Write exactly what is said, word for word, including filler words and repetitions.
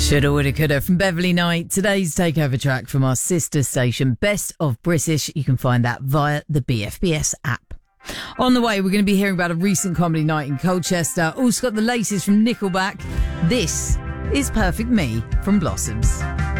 Shoulda, woulda, coulda from Beverly Knight. Today's takeover track from our sister station, Best of British. You can find that via the B F B S app. On the way, we're going to be hearing about a recent comedy night in Colchester. Also got the latest from Nickelback. This is Perfect Me from Blossoms.